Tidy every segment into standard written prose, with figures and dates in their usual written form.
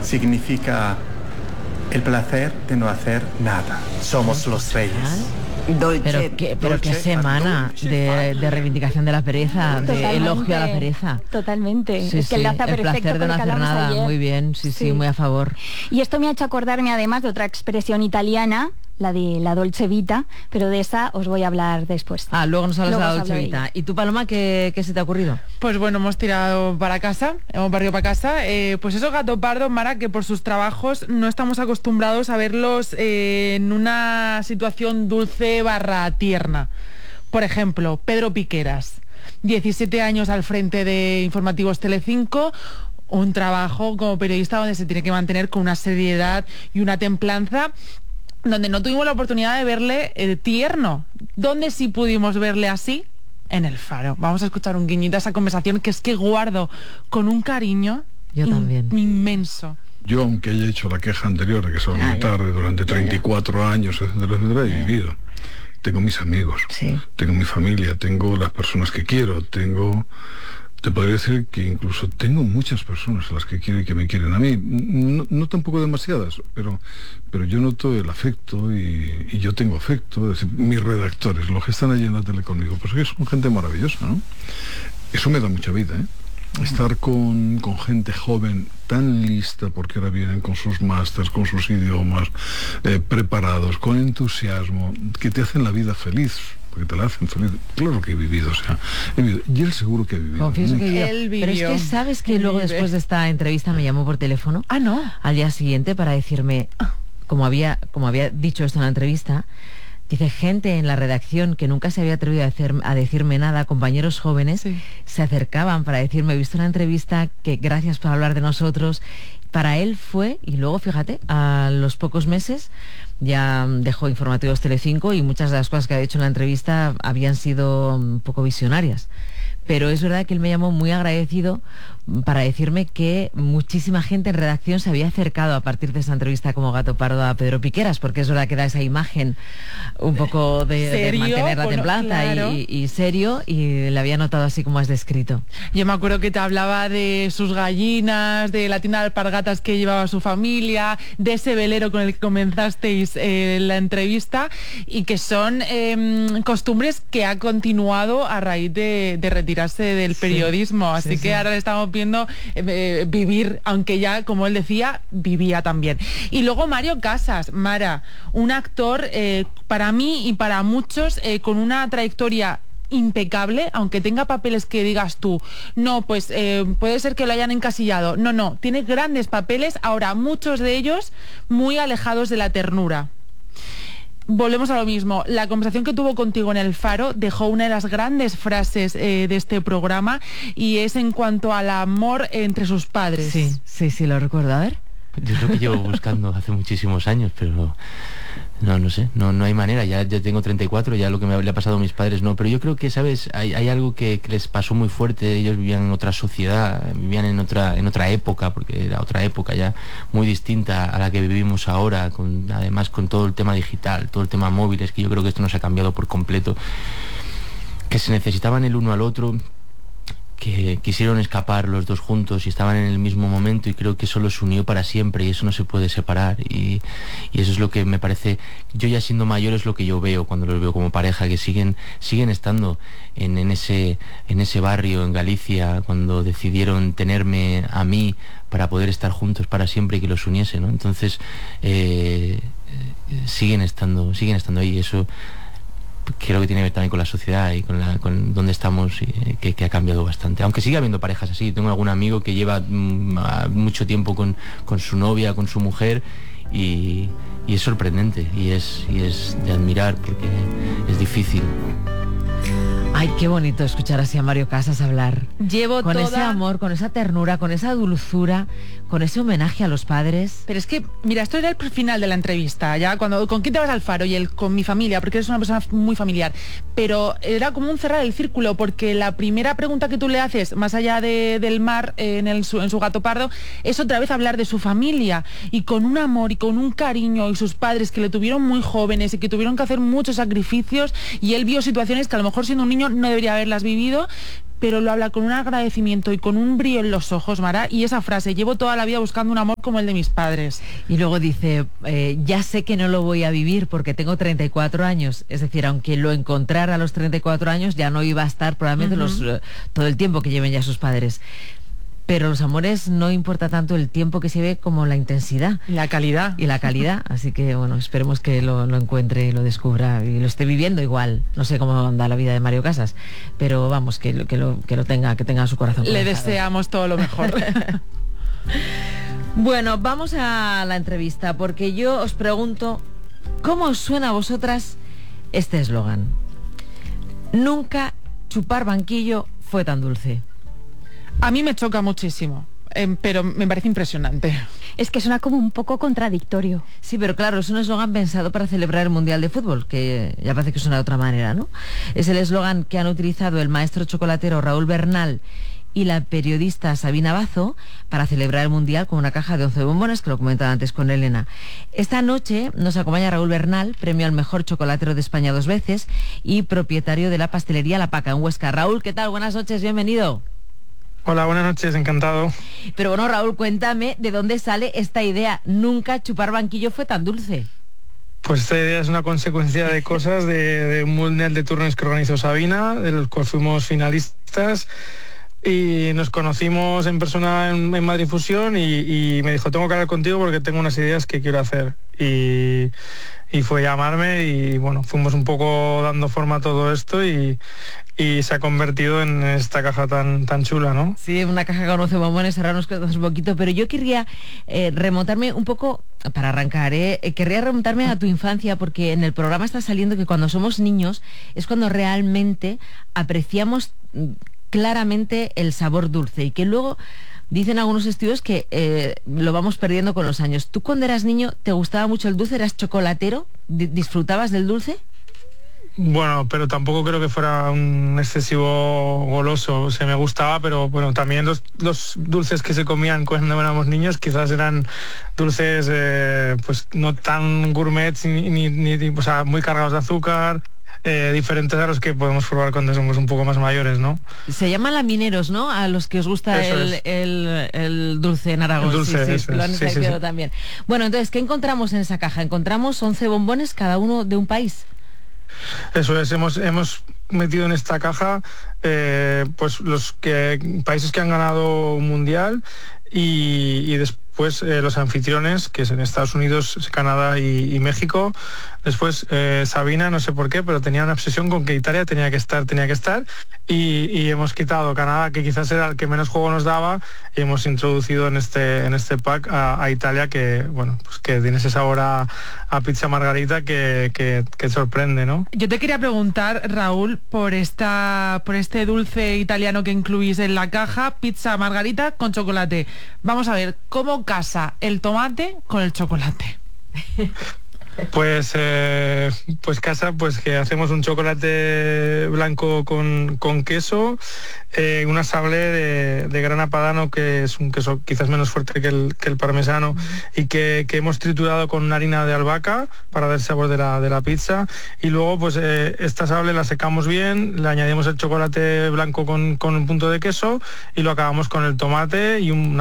significa el placer de no hacer nada. Somos los reyes. Dolce. Pero qué semana de reivindicación de la pereza, de elogio a la pereza. Totalmente. Sí, es que sí, enlaza el perfecto placer de no con lo que hacer hablamos nada. ayer. Muy bien, sí, muy a favor. Y esto me ha hecho acordarme además de otra expresión italiana, la de la Dolce Vita, pero de esa os voy a hablar después. Luego nos hablas de la Luego os Dolce hablo de Vita. ella. ¿Y tú, Paloma, qué se te ha ocurrido? Pues bueno, hemos tirado para casa, hemos barrido para casa. Pues esos gato pardo, Mara, que por sus trabajos no estamos acostumbrados a verlos en una situación dulce / tierna. Por ejemplo, Pedro Piqueras, 17 años al frente de Informativos Telecinco, un trabajo como periodista donde se tiene que mantener con una seriedad y una templanza, donde no tuvimos la oportunidad de verle tierno. ¿Dónde sí pudimos verle así? En El Faro. Vamos a escuchar un guiñito a esa conversación que es que guardo con un cariño inmenso. Yo, aunque haya hecho la queja anterior de que salgo muy tarde durante 34 años, etcétera, etcétera, he vivido. Tengo mis amigos, tengo mi familia, tengo las personas que quiero, te podría decir que incluso tengo muchas personas a las que quiero y que me quieren a mí. No tampoco demasiadas, pero yo noto el afecto y yo tengo afecto. Es decir, mis redactores, los que están allí en la tele conmigo, pues que son gente maravillosa, ¿no? Eso me da mucha vida, ¿eh? Estar con gente joven tan lista, porque ahora vienen con sus másters, con sus idiomas preparados, con entusiasmo, que te hacen la vida feliz, porque te la hacen feliz. Claro que he vivido, y él seguro que ha vivido. Confieso que él vivió. Pero es que sabes que luego después de esta entrevista me llamó por teléfono al día siguiente para decirme, como había dicho esto en la entrevista, dice, gente en la redacción que nunca se había atrevido a decirme nada, compañeros jóvenes, se acercaban para decirme, he visto una entrevista, que gracias por hablar de nosotros. Para él fue, y luego fíjate, a los pocos meses ya dejó Informativos Telecinco y muchas de las cosas que ha dicho en la entrevista habían sido un poco visionarias. Pero es verdad que él me llamó muy agradecido para decirme que muchísima gente en redacción se había acercado a partir de esa entrevista como gato pardo a Pedro Piqueras, porque es verdad que da esa imagen un poco de mantener la templanza y serio, y le había notado así como has descrito. Yo me acuerdo que te hablaba de sus gallinas, de la tienda de alpargatas que llevaba su familia, de ese velero con el que comenzasteis la entrevista, y que son costumbres que ha continuado a raíz de retirarse del periodismo, así que ahora le estamos viendo vivir, aunque ya, como él decía, vivía también. Y luego Mario Casas, Mara, un actor para mí y para muchos con una trayectoria impecable, aunque tenga papeles que digas tú, no, pues puede ser que lo hayan encasillado. No, tiene grandes papeles, ahora muchos de ellos muy alejados de la ternura. Volvemos a lo mismo. La conversación que tuvo contigo en El Faro dejó una de las grandes frases de este programa, y es en cuanto al amor entre sus padres. Sí, lo recuerdo. A ver. Yo es lo que llevo buscando hace muchísimos años, pero no sé, no hay manera. Ya tengo 34, ya lo que le ha pasado a mis padres no, pero yo creo que, ¿sabes? Hay algo que les pasó muy fuerte. Ellos vivían en otra sociedad, vivían en otra época, porque era otra época ya muy distinta a la que vivimos ahora, además con todo el tema digital, todo el tema móviles, que yo creo que esto nos ha cambiado por completo, que se necesitaban el uno al otro, que quisieron escapar los dos juntos y estaban en el mismo momento, y creo que eso los unió para siempre, y eso no se puede separar, y eso es lo que me parece, yo ya siendo mayor es lo que yo veo cuando los veo como pareja, que siguen estando en ese barrio en Galicia, cuando decidieron tenerme a mí para poder estar juntos para siempre y que los uniese, ¿no? Entonces siguen estando ahí. Eso creo que tiene que ver también con la sociedad y con donde estamos, que ha cambiado bastante. Aunque sigue habiendo parejas así. Tengo algún amigo que lleva mucho tiempo con su novia, con su mujer, y es sorprendente, y es de admirar, porque es difícil. Ay, qué bonito escuchar así a Mario Casas hablar. Con ese amor, con esa ternura, con esa dulzura, con ese homenaje a los padres. Pero es que, mira, esto era el final de la entrevista, ya cuando ¿con quién te vas al Faro? Y él, con mi familia, porque eres una persona muy familiar. Pero era como un cerrar el círculo, porque la primera pregunta que tú le haces, más allá del mar, en su gato pardo, es otra vez hablar de su familia, y con un amor y con un cariño, y sus padres que le tuvieron muy jóvenes y que tuvieron que hacer muchos sacrificios, y él vio situaciones que a lo mejor siendo un niño no debería haberlas vivido, pero lo habla con un agradecimiento y con un brillo en los ojos, Mara, y esa frase, llevo toda la vida buscando un amor como el de mis padres. Y luego dice, ya sé que no lo voy a vivir porque tengo 34 años, es decir, aunque lo encontrara a los 34 años, ya no iba a estar probablemente todo el tiempo que lleven ya sus padres. Pero los amores no importa tanto el tiempo que se ve como la intensidad. La calidad. Y la calidad. Así que, bueno, esperemos que lo encuentre y lo descubra y lo esté viviendo igual. No sé cómo anda la vida de Mario Casas, pero vamos, que tenga su corazón. Le deseamos todo lo mejor. Bueno, vamos a la entrevista, porque yo os pregunto, ¿cómo os suena a vosotras este eslogan? Nunca chupar banquillo fue tan dulce. A mí me choca muchísimo, pero me parece impresionante. Es que suena como un poco contradictorio. Sí, pero claro, es un eslogan pensado para celebrar el Mundial de Fútbol, que ya parece que suena de otra manera, ¿no? Es el eslogan que han utilizado el maestro chocolatero Raúl Bernal y la periodista Sabina Bazo para celebrar el Mundial con una caja de 11 bombones, que lo comentaba antes con Elena. Esta noche nos acompaña Raúl Bernal, premio al mejor chocolatero de España 2 veces y propietario de la pastelería La Paca en Huesca. Raúl, ¿qué tal? Buenas noches, bienvenido. Hola, buenas noches, encantado. Pero bueno, Raúl, cuéntame de dónde sale esta idea. Nunca chupar banquillo fue tan dulce. Pues esta idea es una consecuencia de cosas de un mundial de turnos que organizó Sabina, del cual fuimos finalistas, y nos conocimos en persona en Madrid Fusión y me dijo, tengo que hablar contigo porque tengo unas ideas que quiero hacer. Y fue llamarme y bueno, fuimos un poco dando forma a todo esto y se ha convertido en esta caja tan chula, ¿no? Sí, una caja con 11 bombones, ahora nos quedamos un poquito, pero yo querría remontarme un poco, para arrancar, querría remontarme a tu infancia, porque en el programa está saliendo que cuando somos niños es cuando realmente apreciamos claramente el sabor dulce y que luego dicen algunos estudios que lo vamos perdiendo con los años. ¿Tú cuando eras niño te gustaba mucho el dulce? ¿Eras chocolatero? ¿Disfrutabas del dulce? Bueno, pero tampoco creo que fuera un excesivo goloso. Se me gustaba, pero bueno, también los dulces que se comían cuando éramos niños quizás eran dulces pues no tan gourmets ni o sea, muy cargados de azúcar. Diferentes a los que podemos probar cuando somos un poco más mayores, ¿no? Se llaman lamineros, ¿no? A los que os gusta el dulce en Aragón. El dulce, sí, lo han establecido también. Bueno, entonces, ¿qué encontramos en esa caja? Encontramos 11 bombones, cada uno de un país. Eso es, hemos metido en esta caja pues países que han ganado un mundial y después los anfitriones, que es en Estados Unidos, Canadá y México. Después Sabina, no sé por qué, pero tenía una obsesión con que Italia tenía que estar y hemos quitado Canadá, que quizás era el que menos juego nos daba, y hemos introducido en este pack a Italia, que bueno, pues que tiene ese sabor a pizza margarita que sorprende, ¿no? Yo te quería preguntar, Raúl, por este dulce italiano que incluís en la caja, pizza margarita con chocolate. Vamos a ver, ¿cómo casa el tomate con el chocolate? Pues casa, pues que hacemos un chocolate blanco con queso, una sable de grana padano, que es un queso quizás menos fuerte que el parmesano, y que hemos triturado con una harina de albahaca para dar sabor de la pizza. Y luego pues esta sable la secamos bien, le añadimos el chocolate blanco con un punto de queso y lo acabamos con el tomate y un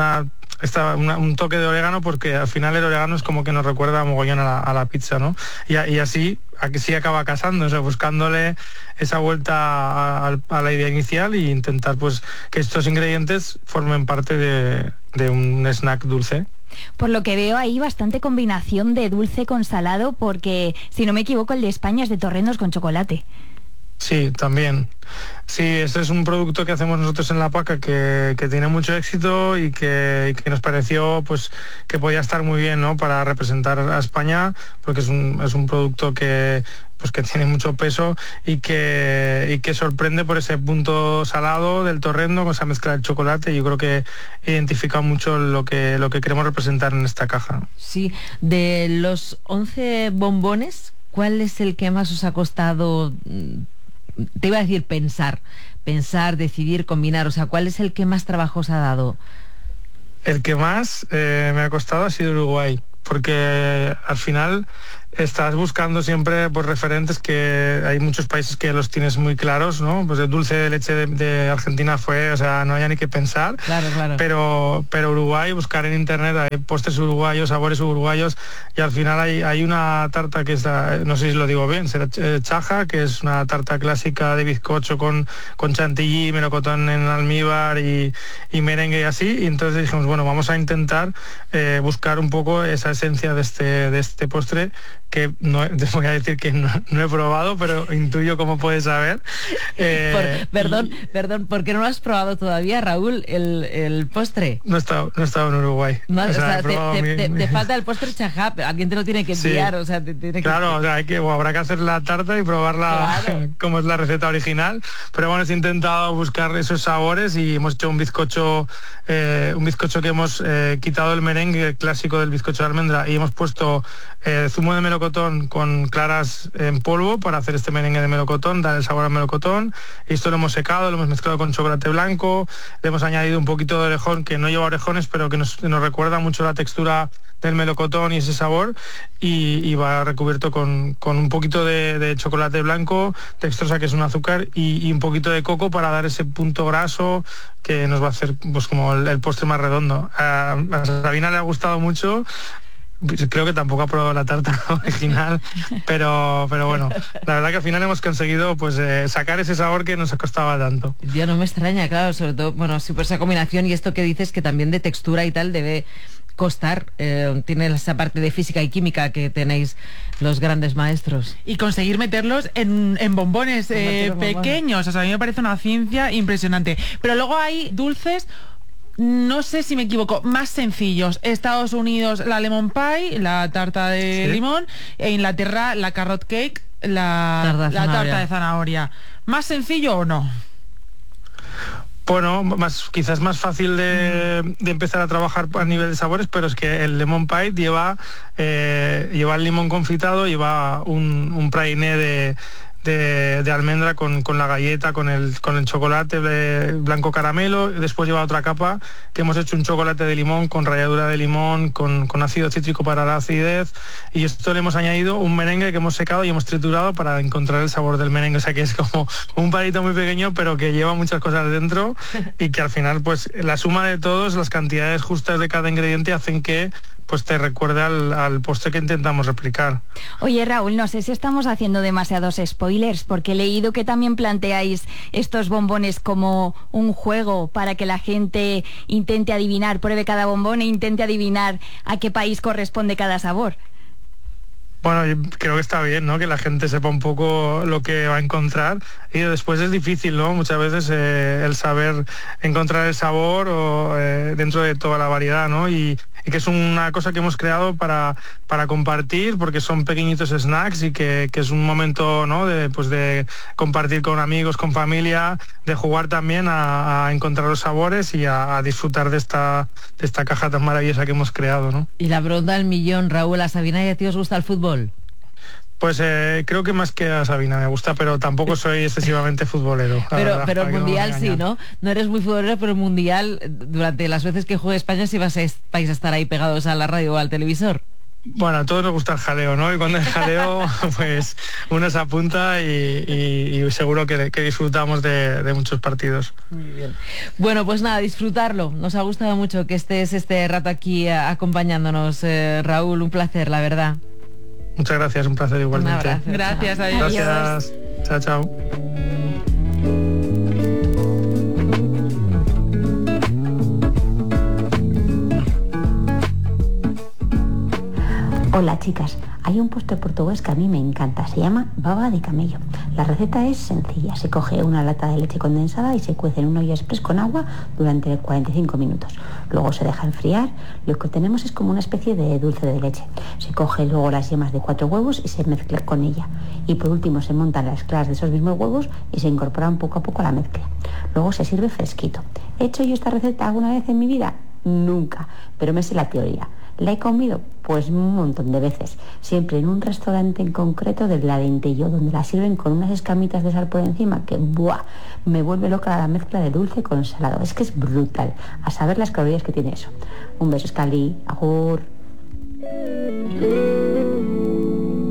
toque de orégano, porque al final el orégano es como que nos recuerda mogollón a la pizza, ¿no? Y así acaba casando, o sea, buscándole esa vuelta a la idea inicial e intentar pues que estos ingredientes formen parte de un snack dulce. Por lo que veo ahí bastante combinación de dulce con salado, porque si no me equivoco el de España es de torrendos con chocolate. Sí, también. Sí, este es un producto que hacemos nosotros en La Paca que tiene mucho éxito y que nos pareció pues que podía estar muy bien, ¿no?, para representar a España, porque es un producto que tiene mucho peso y que sorprende por ese punto salado del torrendo con esa mezcla de chocolate. Yo creo que identifica mucho lo que queremos representar en esta caja. Sí, de los 11 bombones, ¿cuál es el que más os ha costado? Te iba a decir pensar, decidir, combinar, o sea, ¿cuál es el que más trabajo os ha dado? El que más me ha costado ha sido Uruguay, porque al final estás buscando siempre pues referentes, que hay muchos países que los tienes muy claros, ¿no? Pues el dulce de leche de Argentina fue, o sea, no había ni que pensar. Claro. Pero Uruguay, buscar en internet, hay postres uruguayos, sabores uruguayos, y al final hay una tarta que es, no sé si lo digo bien, será chaja, que es una tarta clásica de bizcocho con chantilly, melocotón en almíbar y merengue y así, y entonces dijimos, bueno, vamos a intentar buscar un poco esa esencia de este postre, que no te voy a decir que no he probado, pero intuyo cómo puedes saber. Perdón, ¿por qué no lo has probado todavía, Raúl, el postre? No he estado en Uruguay. No, o sea, te falta el postre chajá, pero alguien te lo tiene que enviar, o sea, claro, o sea, habrá que hacer la tarta y probarla, claro, como es la receta original, pero bueno, he intentado buscar esos sabores y hemos hecho un bizcocho que hemos quitado el merengue clásico del bizcocho de almendra y hemos puesto zumo de melocotón con claras en polvo para hacer este merengue de melocotón, dar el sabor al melocotón. Esto lo hemos secado, lo hemos mezclado con chocolate blanco, le hemos añadido un poquito de orejón, que no lleva orejones, pero que nos recuerda mucho la textura del melocotón y ese sabor, y va recubierto con un poquito de chocolate blanco, dextrosa, que es un azúcar, y un poquito de coco para dar ese punto graso que nos va a hacer pues como el postre más redondo. A Sabina le ha gustado mucho. Creo que tampoco ha probado la tarta original, pero bueno, la verdad que al final hemos conseguido pues sacar ese sabor que nos costaba tanto. Ya no me extraña, claro, sobre todo, bueno, sí, por esa combinación, y esto que dices que también de textura y tal debe costar, tiene esa parte de física y química que tenéis los grandes maestros. Y conseguir meterlos en bombones pequeños, o sea, a mí me parece una ciencia impresionante. Pero luego hay dulces, no sé si me equivoco, más sencillos. Estados Unidos, la lemon pie, la tarta de limón, e Inglaterra, la carrot cake, la tarta de zanahoria. ¿Más sencillo o no? Bueno, quizás más fácil de empezar a trabajar a nivel de sabores, pero es que el lemon pie lleva el limón confitado, lleva un praliné de almendra con la galleta, con el chocolate blanco caramelo. Después lleva otra capa que hemos hecho un chocolate de limón con ralladura de limón, con ácido cítrico para la acidez, y esto le hemos añadido un merengue que hemos secado y hemos triturado para encontrar el sabor del merengue. O sea que es como un palito muy pequeño, pero que lleva muchas cosas dentro, y que al final pues la suma de todos, las cantidades justas de cada ingrediente, hacen que pues te recuerda al postre que intentamos replicar. Oye, Raúl, no sé si estamos haciendo demasiados spoilers, porque he leído que también planteáis estos bombones como un juego para que la gente intente adivinar, pruebe cada bombón e intente adivinar a qué país corresponde cada sabor. Bueno, yo creo que está bien, ¿no? Que la gente sepa un poco lo que va a encontrar, y después es difícil, ¿no? Muchas veces el saber encontrar el sabor dentro de toda la variedad, ¿no? Y que es una cosa que hemos creado para compartir, porque son pequeñitos snacks, y que es un momento, ¿no? de compartir con amigos, con familia, de jugar también a encontrar los sabores y a disfrutar de esta caja tan maravillosa que hemos creado, ¿no? Y la pregunta del millón, Raúl, ¿a Sabina y a ti os gusta el fútbol? Pues creo que más que a Sabina me gusta, pero tampoco soy excesivamente futbolero. Pero el Mundial sí, ¿no? No eres muy futbolero, pero el Mundial, durante las veces que juegue España, sí vais a estar ahí pegados a la radio o al televisor. Bueno, a todos nos gusta el jaleo, ¿no? Y cuando hay jaleo, pues uno se apunta y seguro que disfrutamos de muchos partidos. Muy bien. Bueno, pues nada, disfrutarlo. Nos ha gustado mucho que estés este rato aquí acompañándonos, Raúl. Un placer, la verdad. Muchas gracias, un placer igualmente. Un abrazo. Gracias, adiós. Gracias. Chao, chao. Hola chicas, hay un postre portugués que a mí me encanta, se llama baba de camello. La receta es sencilla, se coge una lata de leche condensada y se cuece en una olla express con agua durante 45 minutos. Luego se deja enfriar, lo que tenemos es como una especie de dulce de leche. Se coge luego las yemas de 4 huevos y se mezcla con ella. Y por último se montan las claras de esos mismos huevos y se incorporan poco a poco a la mezcla. Luego se sirve fresquito. ¿He hecho yo esta receta alguna vez en mi vida? Nunca, pero me sé la teoría. ¿La he comido? Pues un montón de veces, siempre en un restaurante en concreto del Alentejo, donde la sirven con unas escamitas de sal por encima que ¡buah! Me vuelve loca la mezcla de dulce con salado. Es que es brutal, a saber las calorías que tiene eso. Un beso, Scali, agur.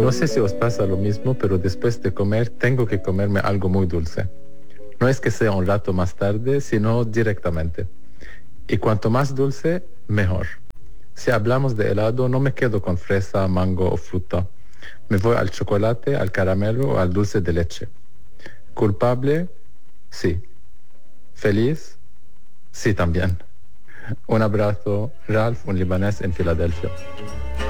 No sé si os pasa lo mismo, pero después de comer tengo que comerme algo muy dulce. No es que sea un rato más tarde, sino directamente. Y cuanto más dulce, mejor. Si hablamos de helado, no me quedo con fresa, mango o fruta. Me voy al chocolate, al caramelo o al dulce de leche. ¿Culpable? Sí. ¿Feliz? Sí también. Un abrazo, Ralph, un libanés en Filadelfia.